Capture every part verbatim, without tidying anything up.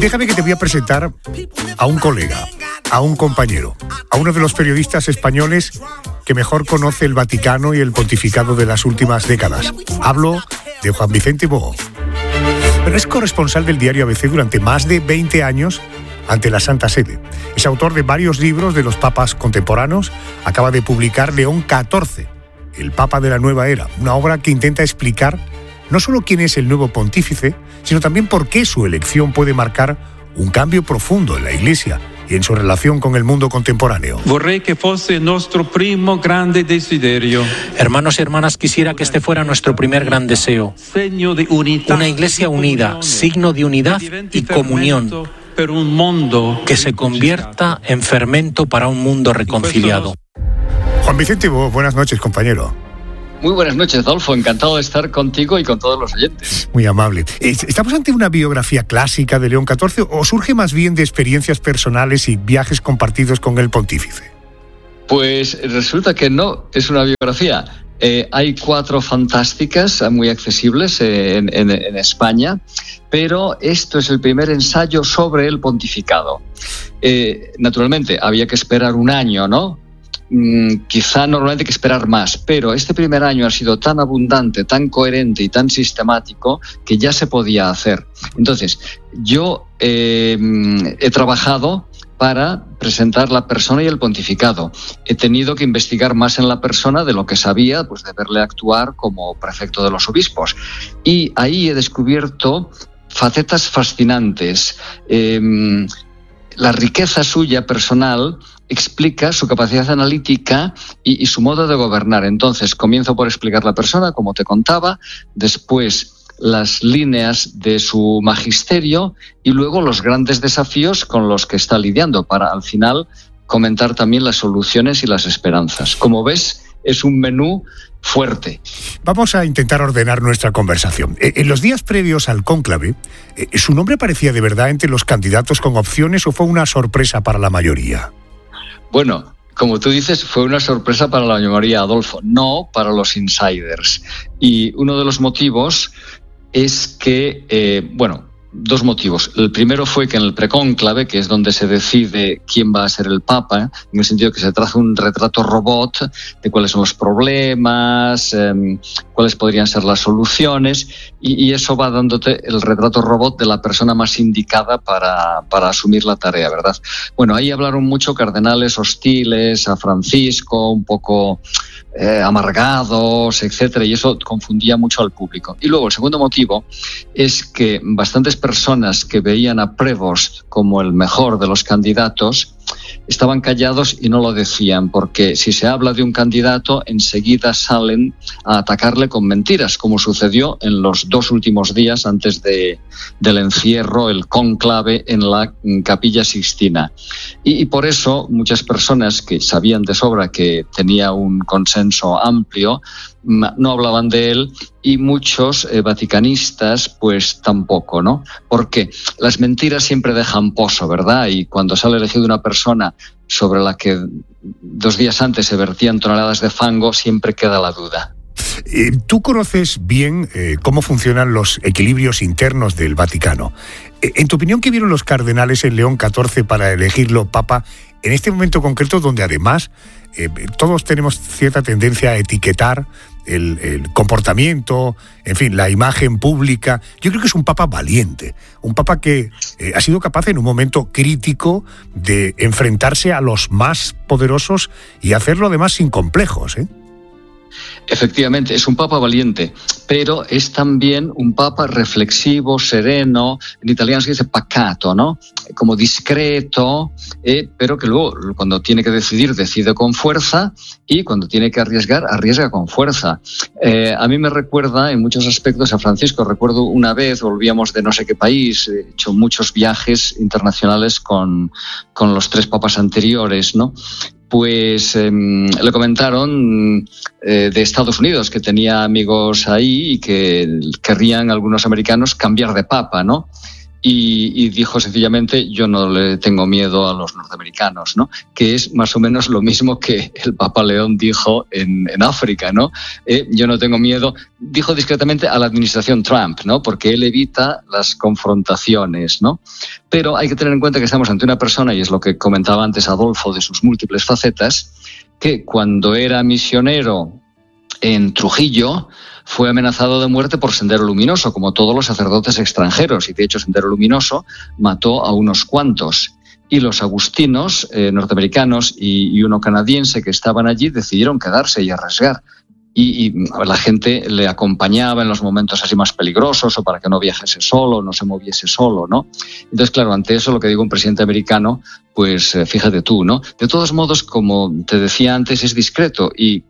Déjame que te voy a presentar a un colega, a un compañero, a uno de los periodistas españoles que mejor conoce el Vaticano y el pontificado de las últimas décadas. Hablo de Juan Vicente Boo. Pero es corresponsal del diario A B C durante más de veinte años ante la Santa Sede. Es autor de varios libros de los papas contemporáneos. Acaba de publicar León catorce, el Papa de la Nueva Era, una obra que intenta explicar no solo quién es el nuevo pontífice, sino también por qué su elección puede marcar un cambio profundo en la Iglesia y en su relación con el mundo contemporáneo. Vorrei che fosse il nostro primo grande desiderio. Hermanos y hermanas, quisiera que este fuera nuestro primer gran deseo. Una Iglesia unida, signo de unidad y comunión, que se convierta en fermento para un mundo reconciliado. Juan Vicente Boo, buenas noches, compañero. Muy buenas noches, Adolfo. Encantado de estar contigo y con todos los oyentes. Muy amable. ¿Estamos ante una biografía clásica de León catorce o surge más bien de experiencias personales y viajes compartidos con el pontífice? Pues resulta que no es una biografía. Eh, hay cuatro fantásticas muy accesibles eh, en, en, en España, pero esto es el primer ensayo sobre el pontificado. Eh, naturalmente, había que esperar un año, ¿no? Quizá normalmente hay que esperar más, pero este primer año ha sido tan abundante, tan coherente y tan sistemático que ya se podía hacer. Entonces, yo eh, he trabajado para presentar la persona y el pontificado. He tenido que investigar más en la persona de lo que sabía, pues de verle actuar como prefecto de los obispos. Y ahí he descubierto facetas fascinantes. Eh, la riqueza suya personal explica su capacidad analítica y, y su modo de gobernar. Entonces, comienzo por explicar la persona, como te contaba, después las líneas de su magisterio y luego los grandes desafíos con los que está lidiando, para al final comentar también las soluciones y las esperanzas. Como ves, es un menú fuerte. Vamos a intentar ordenar nuestra conversación. En los días previos al cónclave, ¿su nombre aparecía de verdad entre los candidatos con opciones o fue una sorpresa para la mayoría? Bueno, como tú dices, fue una sorpresa para la mayoría, Adolfo, no para los insiders. Y uno de los motivos es que, eh, bueno, dos motivos. El primero fue que en el precónclave, que es donde se decide quién va a ser el Papa, en el sentido que se traza un retrato robot de cuáles son los problemas, eh, cuáles podrían ser las soluciones, y, y eso va dándote el retrato robot de la persona más indicada para, para asumir la tarea, ¿verdad? Bueno, ahí hablaron mucho cardenales hostiles a Francisco, un poco eh, amargados, etcétera, y eso confundía mucho al público. Y luego el segundo motivo es que bastantes personas que veían a Prevost como el mejor de los candidatos estaban callados y no lo decían, porque si se habla de un candidato, enseguida salen a atacarle con mentiras, como sucedió en los dos últimos días antes de, del encierro, el cónclave en la Capilla Sixtina. Y, y por eso muchas personas que sabían de sobra que tenía un consenso amplio no hablaban de él, y muchos eh, vaticanistas pues tampoco, ¿no? Porque las mentiras siempre dejan pozo, ¿verdad? Y cuando sale elegido una persona sobre la que dos días antes se vertían toneladas de fango, siempre queda la duda. Eh, tú conoces bien eh, cómo funcionan los equilibrios internos del Vaticano. Eh, en tu opinión, ¿qué vieron los cardenales en León catorce para elegirlo Papa en este momento concreto, donde además eh, todos tenemos cierta tendencia a etiquetar el, el comportamiento, en fin, la imagen pública? Yo creo que es un Papa valiente, un Papa que eh, ha sido capaz en un momento crítico de enfrentarse a los más poderosos y hacerlo además sin complejos, ¿eh? Efectivamente, es un papa valiente, pero es también un papa reflexivo, sereno. En italiano se dice pacato, ¿no? Como discreto, eh, pero que luego cuando tiene que decidir, decide con fuerza, y cuando tiene que arriesgar, arriesga con fuerza. Eh, a mí me recuerda en muchos aspectos a Francisco. Recuerdo una vez, volvíamos de no sé qué país, he hecho muchos viajes internacionales con, con los tres papas anteriores, ¿no? Pues eh, le comentaron eh, de Estados Unidos, que tenía amigos ahí y que querrían algunos americanos cambiar de papa, ¿no? y, y dijo sencillamente: yo no le tengo miedo a los norteamericanos, ¿no? Que es más o menos lo mismo que el Papa León dijo en, en África, ¿no? Eh, yo no tengo miedo, dijo discretamente, a la administración Trump, ¿no? Porque él evita las confrontaciones, ¿no? Pero hay que tener en cuenta que estamos ante una persona, y es lo que comentaba antes Adolfo de sus múltiples facetas, que cuando era misionero en Trujillo fue amenazado de muerte por Sendero Luminoso, como todos los sacerdotes extranjeros, y de hecho Sendero Luminoso mató a unos cuantos. Y los agustinos eh, norteamericanos y, y uno canadiense que estaban allí decidieron quedarse y arriesgar. Y, y la gente le acompañaba en los momentos así más peligrosos, o para que no viajase solo, no se moviese solo, ¿no? Entonces, claro, ante eso lo que digo un presidente americano, pues eh, fíjate tú, ¿no? De todos modos, como te decía antes, es discreto, y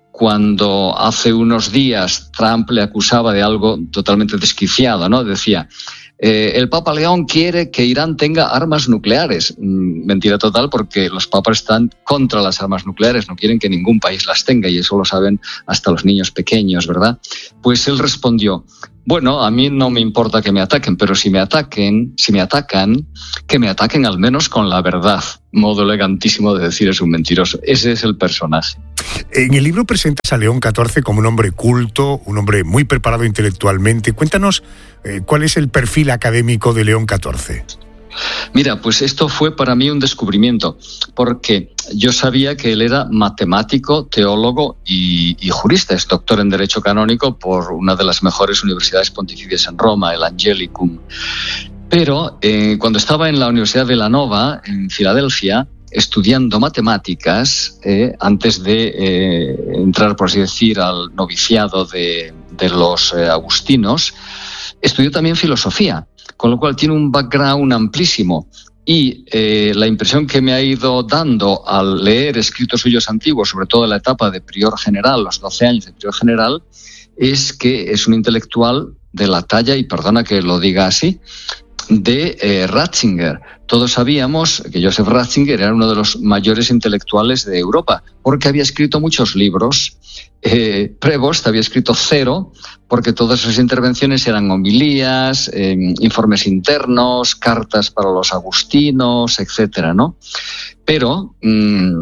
cuando hace unos días Trump le acusaba de algo totalmente desquiciado, ¿no? Decía: eh, el Papa León quiere que Irán tenga armas nucleares. Mm, mentira total, porque los papas están contra las armas nucleares, no quieren que ningún país las tenga, y eso lo saben hasta los niños pequeños, ¿verdad? Pues él respondió: bueno, a mí no me importa que me ataquen, pero si me ataquen, si me atacan, que me ataquen al menos con la verdad. Modo elegantísimo de decir es un mentiroso. Ese es el personaje. En el libro presentas a León catorce como un hombre culto, un hombre muy preparado intelectualmente. Cuéntanos eh, cuál es el perfil académico de León catorce. Mira, pues esto fue para mí un descubrimiento, porque yo sabía que él era matemático, teólogo y, y jurista. Es doctor en Derecho Canónico por una de las mejores universidades pontificias en Roma, el Angelicum. Pero eh, cuando estaba en la Universidad de Villanova, en Filadelfia, estudiando matemáticas, eh, antes de eh, entrar, por así decir, al noviciado de, de los eh, agustinos, estudió también filosofía, con lo cual tiene un background amplísimo. Y eh, la impresión que me ha ido dando al leer escritos suyos antiguos, sobre todo en la etapa de prior general, los doce años de prior general, es que es un intelectual de la talla, y perdona que lo diga así, de eh, Ratzinger. Todos sabíamos que Joseph Ratzinger era uno de los mayores intelectuales de Europa, porque había escrito muchos libros. Eh, Prevost había escrito cero, porque todas sus intervenciones eran homilías, eh, informes internos, cartas para los agustinos, etcétera, ¿no? Pero mmm,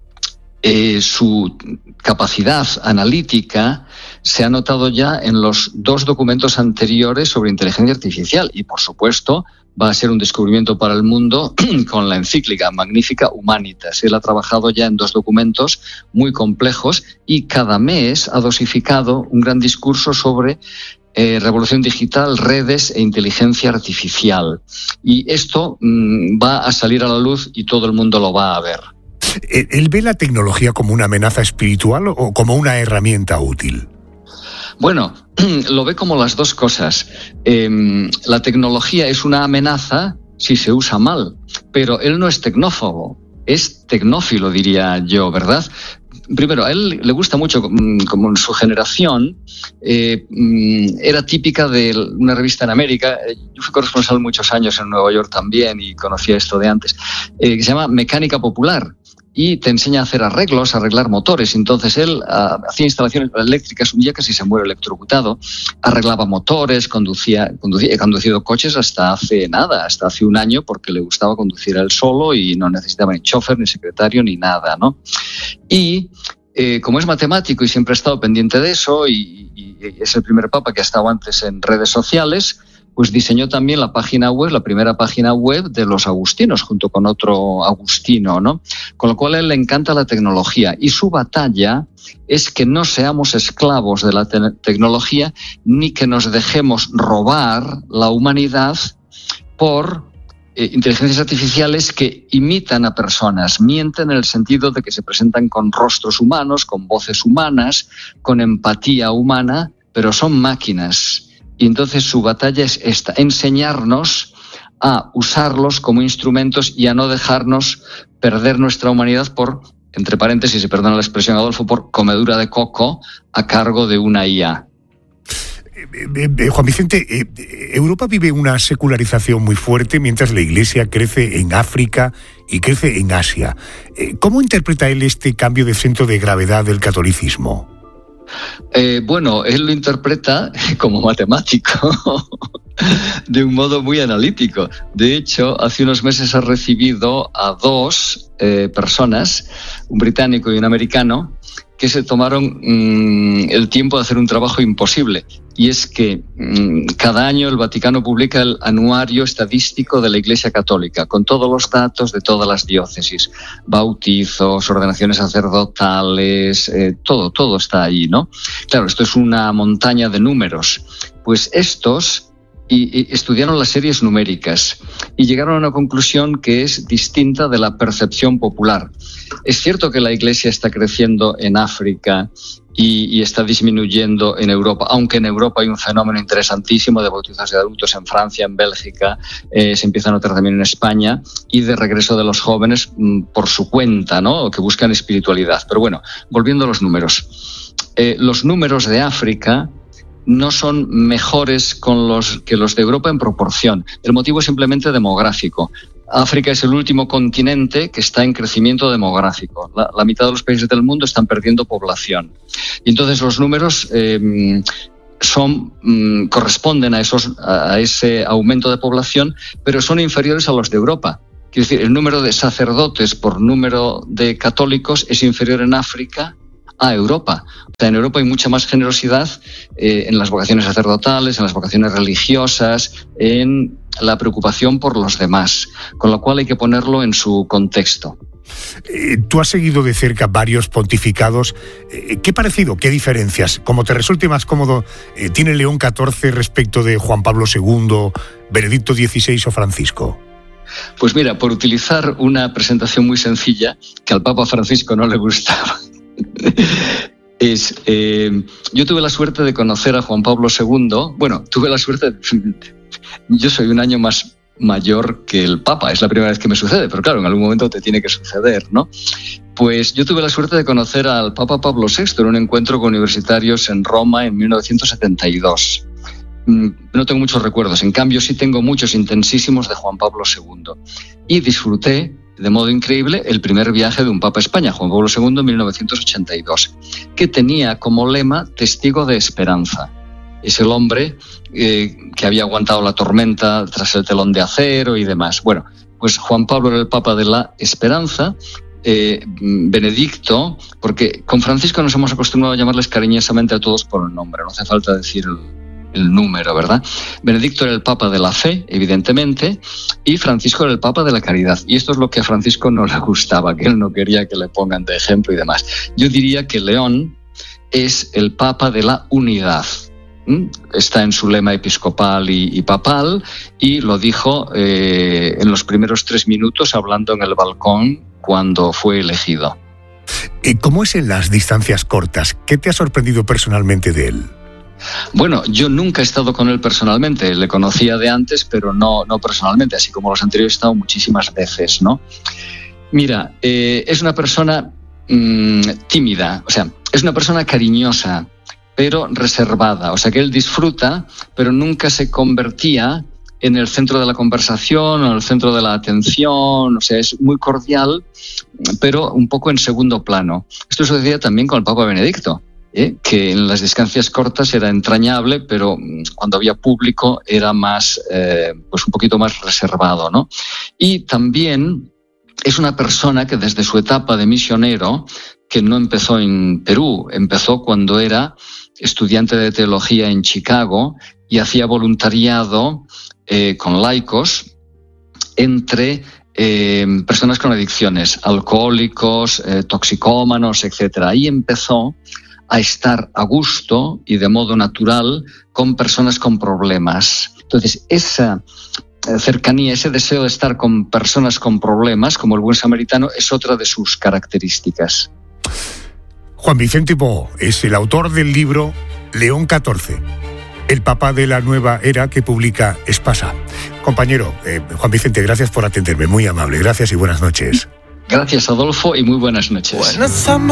eh, su capacidad analítica se ha notado ya en los dos documentos anteriores sobre inteligencia artificial, y por supuesto va a ser un descubrimiento para el mundo con la encíclica Magnifica Humanitas. Él ha trabajado ya en dos documentos muy complejos, y cada mes ha dosificado un gran discurso sobre eh, revolución digital, redes e inteligencia artificial. Y esto mmm, va a salir a la luz y todo el mundo lo va a ver. ¿Él ve la tecnología como una amenaza espiritual o como una herramienta útil? Bueno, lo ve como las dos cosas. Eh, la tecnología es una amenaza si se usa mal, pero él no es tecnófobo, es tecnófilo, diría yo, ¿verdad? Primero, a él le gusta mucho, como en su generación, eh, era típica de una revista en América. Yo fui corresponsal muchos años en Nueva York también y conocía esto de antes, eh, que se llama Mecánica Popular. Y te enseña a hacer arreglos, a arreglar motores. Entonces él uh, hacía instalaciones eléctricas, un día casi se muere electrocutado, arreglaba motores, conducía, conducía, he conducido coches hasta hace nada, hasta hace un año, porque le gustaba conducir él solo y no necesitaba ni chofer, ni secretario, ni nada, ¿no? Y eh, como es matemático y siempre ha estado pendiente de eso, y, y, y es el primer papa que ha estado antes en redes sociales, pues diseñó también la página web, la primera página web de los agustinos, junto con otro agustino, ¿no? Con lo cual a él le encanta la tecnología, y su batalla es que no seamos esclavos de la te- tecnología, ni que nos dejemos robar la humanidad por eh, inteligencias artificiales que imitan a personas, mienten en el sentido de que se presentan con rostros humanos, con voces humanas, con empatía humana, pero son máquinas. Y entonces su batalla es esta, enseñarnos a usarlos como instrumentos y a no dejarnos perder nuestra humanidad por, entre paréntesis, y perdona la expresión, Adolfo, por comedura de coco a cargo de una I A. Eh, eh, Juan Vicente, eh, Europa vive una secularización muy fuerte mientras la Iglesia crece en África y crece en Asia. Eh, ¿Cómo interpreta él este cambio de centro de gravedad del catolicismo? Eh, bueno, él lo interpreta como matemático de un modo muy analítico. De hecho, hace unos meses ha recibido a dos eh, personas, un británico y un americano, que se tomaron mmm, el tiempo de hacer un trabajo imposible. Y es que mmm, cada año el Vaticano publica el anuario estadístico de la Iglesia Católica, con todos los datos de todas las diócesis, bautizos, ordenaciones sacerdotales, eh, todo, todo está ahí, ¿no? Claro, esto es una montaña de números. Pues estos y, y estudiaron las series numéricas y llegaron a una conclusión que es distinta de la percepción popular. Es cierto que la Iglesia está creciendo en África y, y está disminuyendo en Europa, aunque en Europa hay un fenómeno interesantísimo de bautizos de adultos en Francia, en Bélgica, eh, se empieza a notar también en España, y de regreso de los jóvenes mm, por su cuenta, ¿no?, que buscan espiritualidad. Pero bueno, volviendo a los números. Eh, los números de África no son mejores con los, que los de Europa en proporción. El motivo es simplemente demográfico. África es el último continente que está en crecimiento demográfico. La, la mitad de los países del mundo están perdiendo población. Y entonces los números eh, son, mm, corresponden a, esos, a ese aumento de población, pero son inferiores a los de Europa. Quiero decir, el número de sacerdotes por número de católicos es inferior en África a Europa. O sea, en Europa hay mucha más generosidad eh, en las vocaciones sacerdotales, en las vocaciones religiosas, en la preocupación por los demás, con lo cual hay que ponerlo en su contexto. Eh, tú has seguido de cerca varios pontificados. Eh, ¿Qué parecido, qué diferencias, como te resulte más cómodo, eh, tiene León catorce respecto de Juan Pablo segundo, Benedicto dieciséis o Francisco? Pues mira, por utilizar una presentación muy sencilla, que al Papa Francisco no le gustaba, es, eh, yo tuve la suerte de conocer a Juan Pablo segundo. Bueno, tuve la suerte de, yo soy un año más mayor que el Papa, es la primera vez que me sucede, pero claro, en algún momento te tiene que suceder, ¿no? Pues yo tuve la suerte de conocer al Papa Pablo sexto en un encuentro con universitarios en Roma en mil novecientos setenta y dos. No tengo muchos recuerdos, en cambio sí tengo muchos intensísimos de Juan Pablo segundo. Y disfruté de modo increíble el primer viaje de un Papa a España, Juan Pablo segundo, en mil novecientos ochenta y dos, que tenía como lema testigo de esperanza. Es el hombre eh, que había aguantado la tormenta tras el telón de acero y demás. Bueno, pues Juan Pablo era el Papa de la esperanza. Eh, Benedicto, porque con Francisco nos hemos acostumbrado a llamarles cariñosamente a todos por el nombre, no hace falta decir el, el número, ¿verdad? Benedicto era el Papa de la fe, evidentemente, y Francisco era el Papa de la caridad. Y esto es lo que a Francisco no le gustaba, que él no quería que le pongan de ejemplo y demás. Yo diría que León es el Papa de la unidad. ¿Mm? Está en su lema episcopal y, y papal, y lo dijo eh, en los primeros tres minutos hablando en el balcón cuando fue elegido. ¿Cómo es en las distancias cortas? ¿Qué te ha sorprendido personalmente de él? Bueno, yo nunca he estado con él personalmente, le conocía de antes, pero no, no personalmente, así como los anteriores he estado muchísimas veces, ¿no? Mira, eh, es una persona mmm, tímida, o sea, es una persona cariñosa, pero reservada, o sea que él disfruta, pero nunca se convertía en el centro de la conversación o en el centro de la atención, o sea, es muy cordial, pero un poco en segundo plano. Esto sucedía también con el Papa Benedicto, ¿eh? Que en las distancias cortas era entrañable, pero cuando había público era más, eh, pues un poquito más reservado, ¿no? Y también es una persona que desde su etapa de misionero, que no empezó en Perú, empezó cuando era estudiante de teología en Chicago y hacía voluntariado eh, con laicos entre eh, personas con adicciones, alcohólicos, eh, toxicómanos, etcétera. Ahí empezó a estar a gusto y de modo natural con personas con problemas. Entonces, esa cercanía, ese deseo de estar con personas con problemas, como el buen samaritano, es otra de sus características. Juan Vicente Bou es el autor del libro León catorce, el Papa de la nueva era, que publica Espasa. Compañero, eh, Juan Vicente, gracias por atenderme, muy amable, gracias y buenas noches. Gracias, Adolfo, y muy buenas noches.